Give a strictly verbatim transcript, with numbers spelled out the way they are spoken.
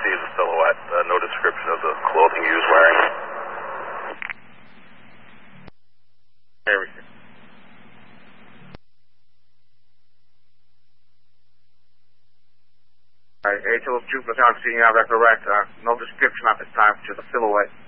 see is a silhouette. Uh, no description of the clothing he was wearing. Everything. Alright, A two two Battalion, you have that correct. Uh, no description at this time, just a silhouette.